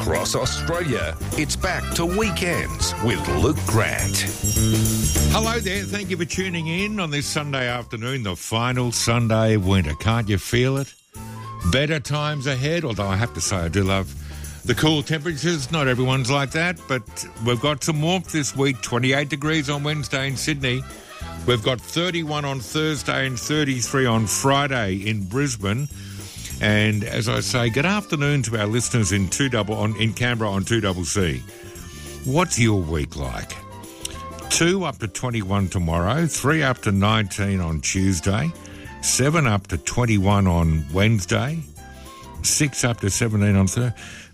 across Australia. It's back to Weekends with Luke Grant. Hello there. Thank you for tuning in on this Sunday afternoon, the final Sunday of winter. Can't you feel it? Better times ahead, although I have to say I do love the cool temperatures. Not everyone's like that, but we've got some warmth this week. 28 degrees on Wednesday in Sydney. We've got 31 on Thursday and 33 on Friday in Brisbane. And as I say, good afternoon to our listeners in Canberra on 2CC. What's your week like? 2 up to 21 tomorrow, 3 up to 19 on Tuesday, 7 up to 21 on Wednesday, 6 up to 17 on Thursday.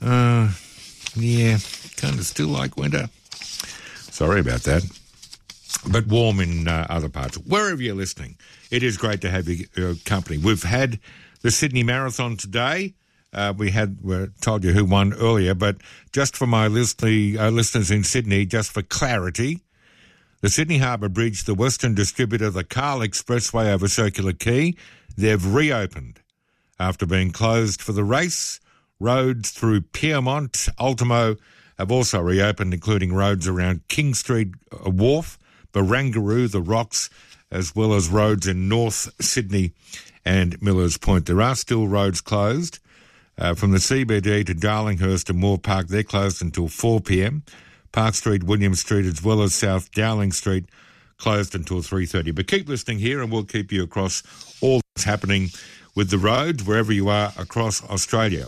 Yeah, kind of still like winter. Sorry about that. But warm in other parts. Wherever you're listening, it is great to have your company. We've had the Sydney Marathon today. We told you who won earlier, but just for my listeners in Sydney, just for clarity, the Sydney Harbour Bridge, the Western distributor, the Carl Expressway over Circular Quay, they've reopened after being closed for the race. Roads through Pyrmont, Ultimo have also reopened, including roads around King Street Wharf, Barangaroo, the Rocks, as well as roads in North Sydney and Millers Point. There are still roads closed from the CBD to Darlinghurst and Moore Park. They're closed until 4 p.m. Park Street, William Street, as well as South Dowling Street, closed until 3:30. But keep listening here and we'll keep you across all that's happening with the roads, wherever you are across Australia.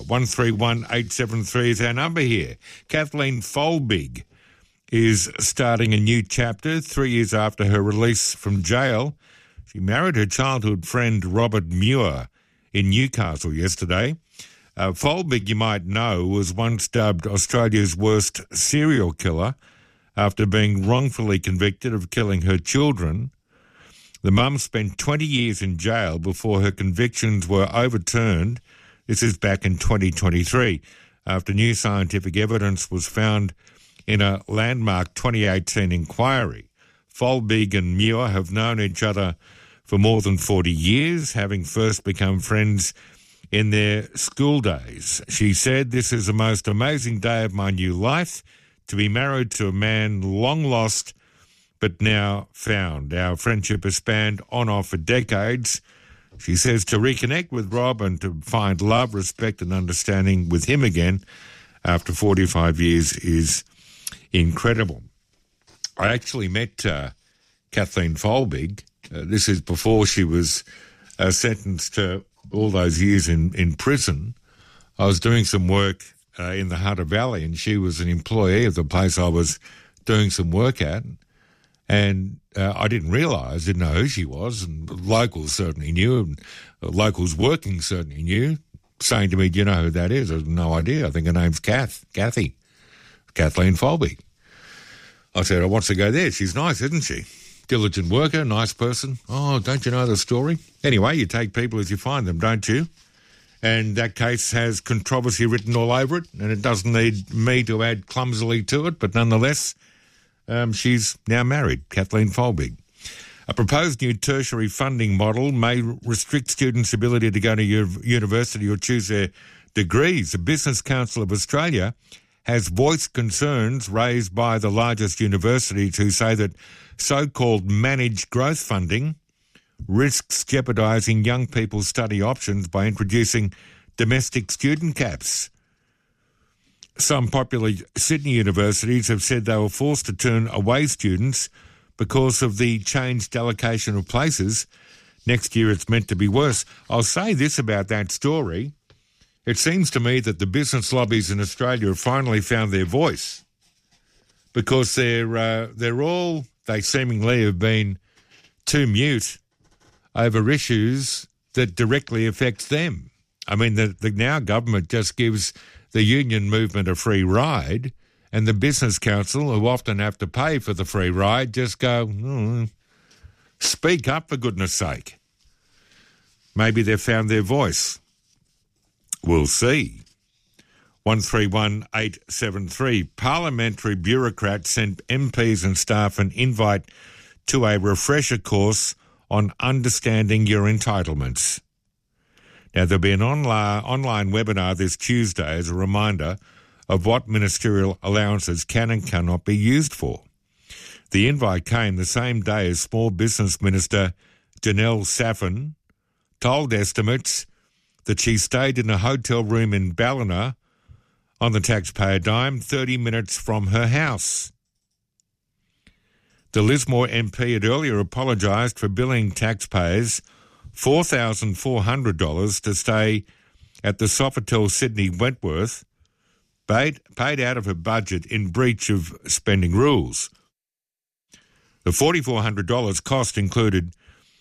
131873 is our number here. Kathleen Folbig is starting a new chapter 3 years after her release from jail. She married her childhood friend Robert Muir in Newcastle yesterday. Folbig, you might know, was once dubbed Australia's worst serial killer after being wrongfully convicted of killing her children. The mum spent 20 years in jail before her convictions were overturned. This is back in 2023, after new scientific evidence was found in a landmark 2018 inquiry. Folbig and Muir have known each other for more than 40 years, having first become friends in their school days. She said, "This is the most amazing day of my new life, to be married to a man long lost but now found. Our friendship has spanned on off for decades." She says to reconnect with Rob and to find love, respect and understanding with him again after 45 years is incredible. I actually met Kathleen Folbig. This is before she was sentenced to all those years in prison. I was doing some work in the Hunter Valley and she was an employee of the place I was doing some work at. And I didn't know who she was, and locals certainly knew, and locals working certainly knew, saying to me, "Do you know who that is?" I had no idea. I think her name's Kathleen Folbig. I said, "I want to go there. She's nice, isn't she? Diligent worker, nice person." "Oh, don't you know the story?" Anyway, you take people as you find them, don't you? And that case has controversy written all over it, and it doesn't need me to add clumsily to it, but nonetheless, she's now married, Kathleen Folbig. A proposed new tertiary funding model may restrict students' ability to go to university or choose their degrees. The Business Council of Australia has voiced concerns raised by the largest universities who say that so-called managed growth funding risks jeopardising young people's study options by introducing domestic student caps. Some popular Sydney universities have said they were forced to turn away students because of the changed allocation of places. Next year it's meant to be worse. I'll say this about that story. It seems to me that the business lobbies in Australia have finally found their voice, because they seemingly have been too mute over issues that directly affects them. I mean, the now government just gives the union movement a free ride, and the Business Council, who often have to pay for the free ride, just go, speak up for goodness sake. Maybe they've found their voice. We'll see. 131873. Parliamentary bureaucrats sent MPs and staff an invite to a refresher course on understanding your entitlements. Now, there'll be an online webinar this Tuesday as a reminder of what ministerial allowances can and cannot be used for. The invite came the same day as Small Business Minister Janelle Saffin told estimates that she stayed in a hotel room in Ballina on the taxpayer dime, 30 minutes from her house. The Lismore MP had earlier apologised for billing taxpayers $4,400 to stay at the Sofitel Sydney Wentworth, paid out of her budget in breach of spending rules. The $4,400 cost included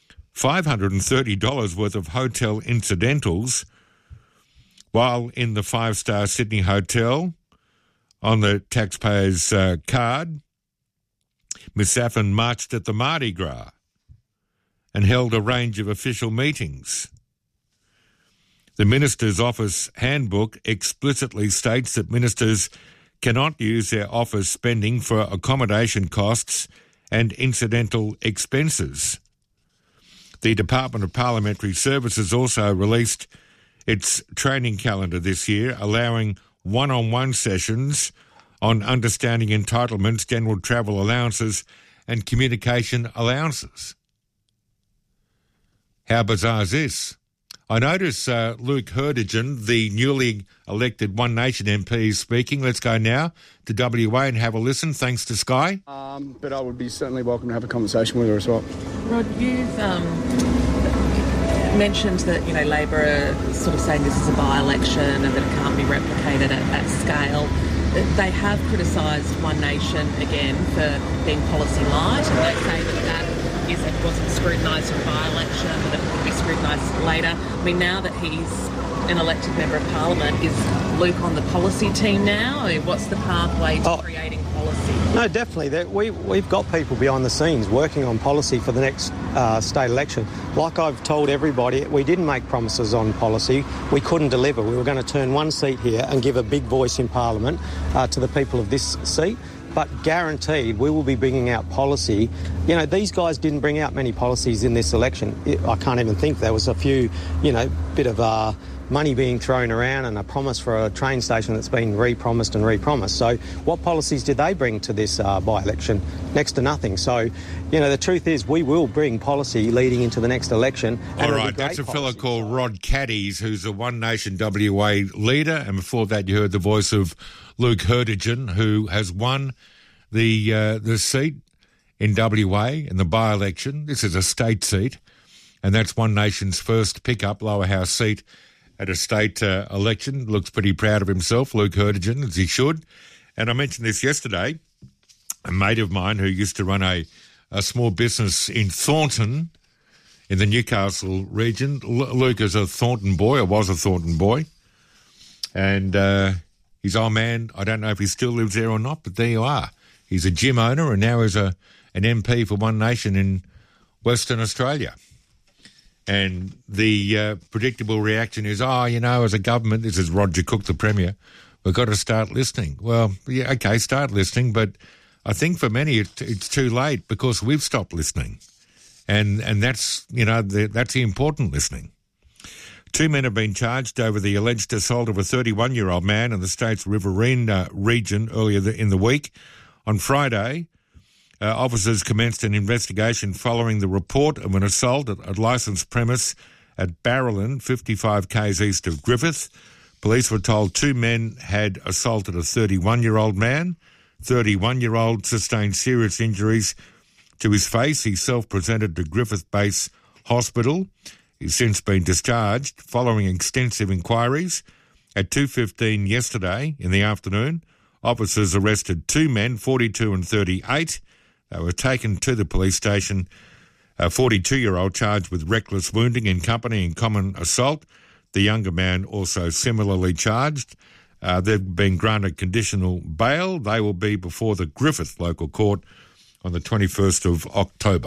$530 worth of hotel incidentals, while in the five-star Sydney Hotel on the taxpayer's card, Ms Saffin marched at the Mardi Gras and held a range of official meetings. The Minister's Office handbook explicitly states that ministers cannot use their office spending for accommodation costs and incidental expenses. The Department of Parliamentary Services also released its training calendar this year, allowing one-on-one sessions on understanding entitlements, general travel allowances and communication allowances. How bizarre is this? I notice Luke Hurdigen, the newly elected One Nation MP, is speaking. Let's go now to WA and have a listen, thanks to Sky. But I would be certainly welcome to have a conversation with her as well. Rod, you've mentioned that, Labor are sort of saying this is a by-election and that it can't be replicated at scale. They have criticised One Nation again for being policy light, and they say that wasn't scrutinised in a by-election, that it will be scrutinised later. I mean, now that he's an elected member of Parliament, is Luke on the policy team now? Or what's the pathway to creating policy? No, definitely. We've got people behind the scenes working on policy for the next state election. Like I've told everybody, we didn't make promises on policy. We couldn't deliver. We were going to turn one seat here and give a big voice in Parliament to the people of this seat. But guaranteed, we will be bringing out policy. These guys didn't bring out many policies in this election. I can't even think. There was a few, bit of money being thrown around and a promise for a train station that's been re-promised and re-promised. So what policies did they bring to this by-election? Next to nothing. So, the truth is we will bring policy leading into the next election. All right, that's a fellow called Rod Caddies, who's a One Nation WA leader. And before that, you heard the voice of Luke Hurdigen, who has won the seat in WA in the by-election. This is a state seat, and that's One Nation's first pickup lower house seat at a state election. Looks pretty proud of himself, Luke Hurdigen, as he should. And I mentioned this yesterday. A mate of mine who used to run a small business in Thornton in the Newcastle region. Luke is a Thornton boy, or was a Thornton boy. And his old man, I don't know if he still lives there or not, but there you are. He's a gym owner and now is an MP for One Nation in Western Australia. And the predictable reaction is, as a government, this is Roger Cook, the Premier, we've got to start listening. Well, yeah, okay, start listening, but I think for many it's too late because we've stopped listening. And that's, that's the important listening. 2 men have been charged over the alleged assault of a 31-year-old man in the state's Riverine region earlier in the week. On Friday, officers commenced an investigation following the report of an assault at a licensed premise at Barrelin, 55 k's east of Griffith. Police were told 2 men had assaulted a 31-year-old man. 31-year-old sustained serious injuries to his face. He self-presented to Griffith Base Hospital. He's since been discharged following extensive inquiries. At 2:15 yesterday in the afternoon, officers arrested 2 men, 42 and 38. They were taken to the police station. A 42-year-old charged with reckless wounding in company and common assault. The younger man also similarly charged. They've been granted conditional bail. They will be before the Griffith local court on the 21st of October.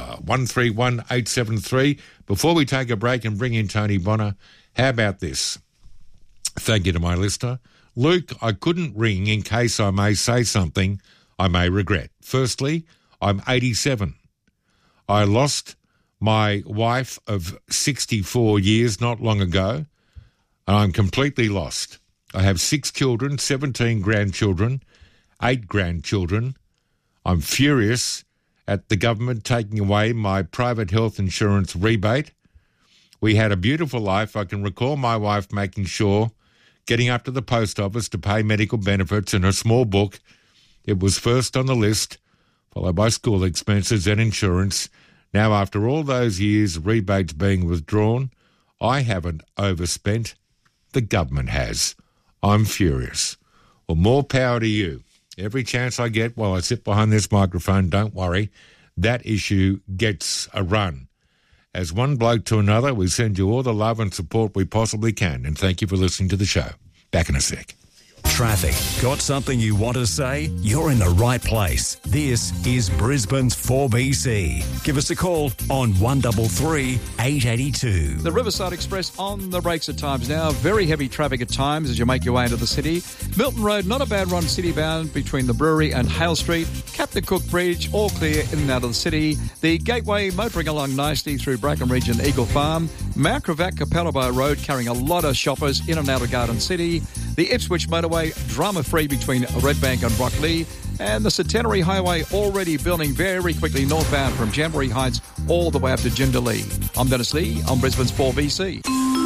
131873. Before we take a break and bring in Tony Bonner, how about this? Thank you to my listener. Luke, I couldn't ring in case I may say something I may regret. Firstly, I'm 87. I lost my wife of 64 years not long ago, and I'm completely lost. I have 6 children, 17 grandchildren, 8 grandchildren. I'm furious at the government taking away my private health insurance rebate. We had a beautiful life. I can recall my wife making sure, getting up to the post office to pay medical benefits in her small book. It was first on the list, followed by school expenses and insurance. Now, after all those years, rebates being withdrawn, I haven't overspent. The government has. I'm furious. Well, more power to you. Every chance I get while I sit behind this microphone, don't worry, that issue gets a run. As one bloke to another, we send you all the love and support we possibly can, and thank you for listening to the show. Back in a sec. Traffic. Got something you want to say? You're in the right place. This is Brisbane's 4BC. Give us a call on 133 882. The Riverside Express on the brakes at times now. Very heavy traffic at times as you make your way into the city. Milton Road, not a bad run city-bound between the Brewery and Hale Street. Captain Cook Bridge, all clear in and out of the city. The Gateway motoring along nicely through Brackenridge and Eagle Farm. Mount Gravatt, Capalaba Road carrying a lot of shoppers in and out of Garden City. The Ipswich motorway drama-free between Redbank and Brockley. And the Centenary Highway already building very quickly northbound from Jamboree Heights all the way up to Jindalee. I'm Dennis Lee on Brisbane's 4BC.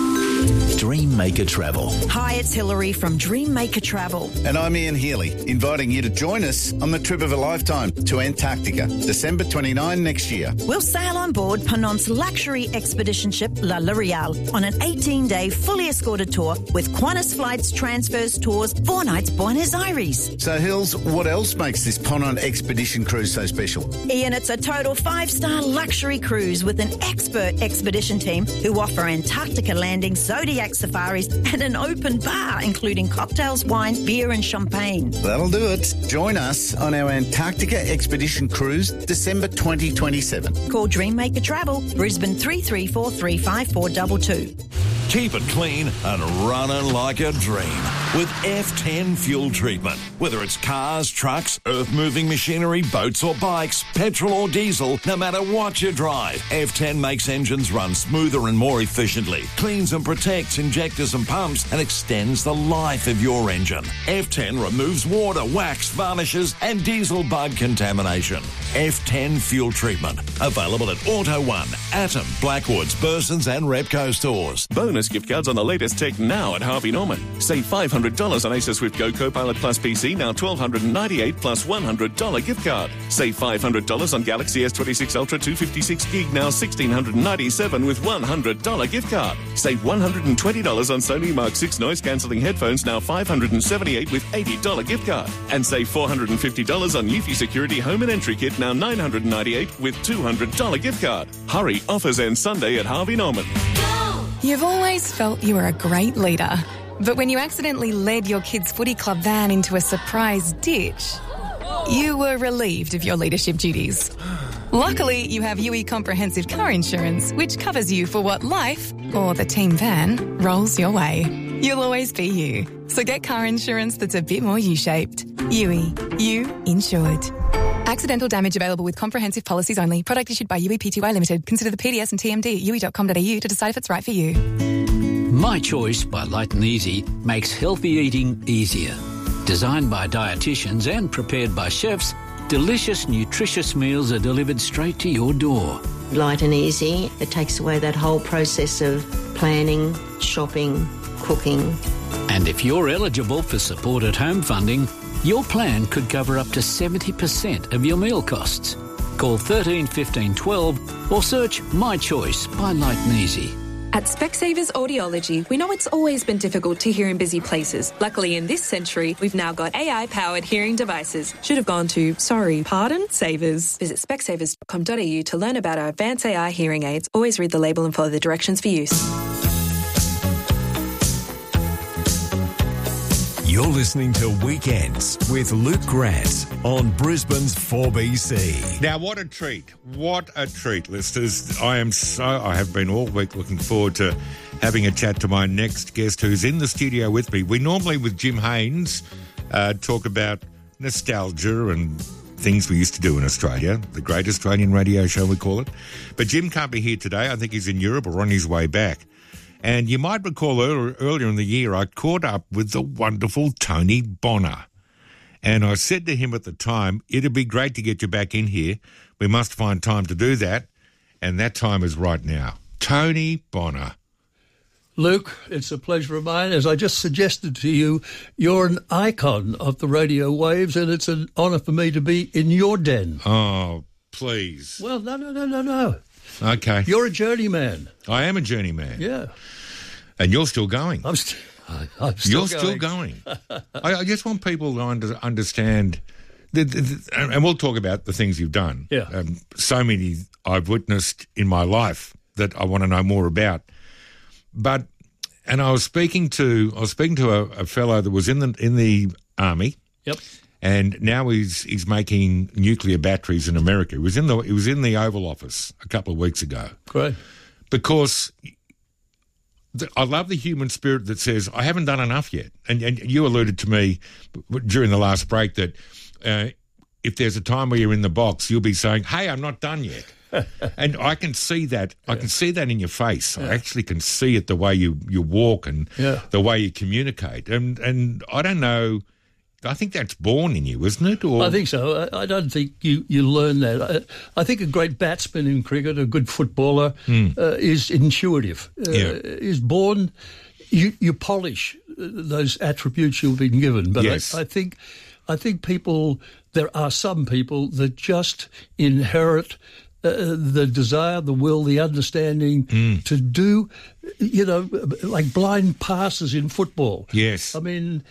Dream Maker Travel. Hi, it's Hilary from Dream Maker Travel. And I'm Ian Healy, inviting you to join us on the trip of a lifetime to Antarctica, December 29 next year. We'll sail on board Penant's luxury expedition ship La L'Oreal on an 18-day fully escorted tour with Qantas Flights, Transfers, Tours, 4 nights Buenos Aires. So, Hills, what else makes this Ponant expedition cruise so special? Ian, it's a total 5-star luxury cruise with an expert expedition team who offer Antarctica landings, Zodiac safaris and an open bar including cocktails, wine, beer and champagne. That'll do it. Join us on our Antarctica expedition cruise December 2027. Call Dream Maker Travel, Brisbane 33435422. Keep it clean and running like a dream with F10 fuel treatment. Whether it's cars, trucks, earth-moving machinery, boats or bikes, petrol or diesel, no matter what you drive, F10 makes engines run smoother and more efficiently, cleans and protects injectors and pumps, and extends the life of your engine. F10 removes water, wax, varnishes and diesel bug contamination. F10 fuel treatment. Available at Auto One, Atom, Blackwoods, Burson's and Repco stores. Bonus gift cards on the latest tech now at Harvey Norman. Save $500 on Acer Swift Go Copilot Plus PC, now $1,298 plus $100 gift card. Save $500 on Galaxy S26 Ultra 256 gig, now $1,697 with $100 gift card. Save $120 on Sony Mark 6 noise cancelling headphones, now $578 with $80 gift card. And save $450 on Eufy Security Home and Entry Kit, now $998 with $200 gift card. Hurry, offers end Sunday at Harvey Norman. You've always felt you were a great leader, but when you accidentally led your kids' footy club van into a surprise ditch, you were relieved of your leadership duties. Luckily, you have UE Comprehensive Car Insurance, which covers you for what life, or the team van, rolls your way. You'll always be you. So get car insurance that's a bit more U-shaped. UE. You insured. Accidental damage available with comprehensive policies only. Product issued by UE Pty Limited. Consider the PDS and TMD at UE.com.au to decide if it's right for you. My Choice by Light and Easy makes healthy eating easier. Designed by dietitians and prepared by chefs, delicious, nutritious meals are delivered straight to your door. Light and easy. It takes away that whole process of planning, shopping, cooking. And if you're eligible for support at home funding, your plan could cover up to 70% of your meal costs. Call 13 15 12 or search My Choice by Light and Easy. At Specsavers Audiology, we know it's always been difficult to hear in busy places. Luckily, in this century, we've now got AI-powered hearing devices. Should have gone to, Savers. Visit specsavers.com.au to learn about our advanced AI hearing aids. Always read the label and follow the directions for use. You're listening to Weekends with Luke Grant on Brisbane's 4BC. Now, what a treat. What a treat, listeners. I have been all week looking forward to having a chat to my next guest who's in the studio with me. We normally, with Jim Haynes, talk about nostalgia and things we used to do in Australia, the great Australian radio show, we call it. But Jim can't be here today. I think he's in Europe or on his way back. And you might recall earlier in the year, I caught up with the wonderful Tony Bonner. And I said to him at the time, it'd be great to get you back in here. We must find time to do that. And that time is right now. Tony Bonner. Luke, it's a pleasure of mine. As I just suggested to you, you're an icon of the radio waves, and it's an honour for me to be in your den. Oh, please. Well, no. Okay. You're a journeyman. I am a journeyman. Yeah. And you're still going. I'm still You're still going. I just want people to understand, and we'll talk about the things you've done. Yeah. So many I've witnessed in my life that I want to know more about. And I was speaking to a fellow that was in the army. Yep. And now he's making nuclear batteries in America. He was in the Oval Office a couple of weeks ago. Great. Because I love the human spirit that says, I haven't done enough yet. And you alluded to me during the last break that if there's a time where you're in the box, you'll be saying, hey, I'm not done yet. And I can see that. I can see that in your face. I actually can see it the way you walk and the way you communicate. And I don't know, I think that's born in you, isn't it? Or? I think so. I don't think you learn that. I think a great batsman in cricket, a good footballer, is intuitive. Is born. You polish those attributes you've been given. But yes. I think people. There are some people that just inherit the desire, the will, the understanding to do, like blind passes in football. Yes. I mean,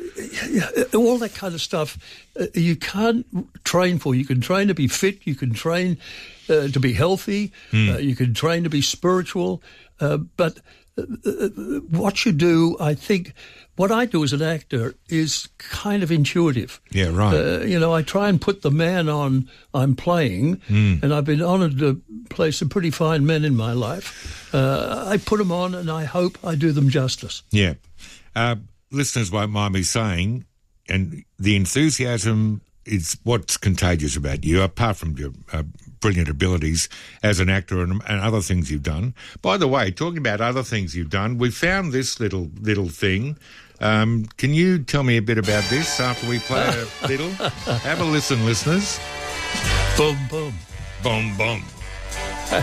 all that kind of stuff you can't train for. You can train to be fit, you can train to be healthy, you can train to be spiritual, but what you do, I think, what I do as an actor is kind of intuitive. Yeah, right. I try and put the man on I'm playing, and I've been honoured to play some pretty fine men in my life. I put them on, and I hope I do them justice. Yeah. Listeners won't mind me saying, and the enthusiasm is what's contagious about you, apart from your brilliant abilities as an actor and other things you've done. By the way, talking about other things you've done, we found this little thing. Can you tell me a bit about this after we play a little? Have a listen, listeners. Boom, boom. Boom, boom.